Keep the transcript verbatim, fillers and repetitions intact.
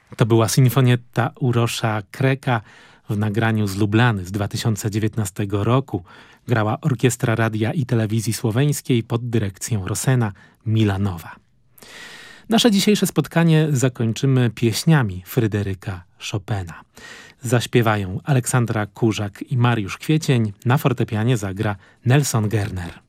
To była sinfonietta Urosza Kreka w nagraniu z Lublany z dwa tysiące dziewiętnastego roku. Grała Orkiestra Radia i Telewizji Słoweńskiej pod dyrekcją Rosena Milanowa. Nasze dzisiejsze spotkanie zakończymy pieśniami Fryderyka Chopina. Zaśpiewają Aleksandra Kurzak i Mariusz Kwiecień, na fortepianie zagra Nelson Gerner.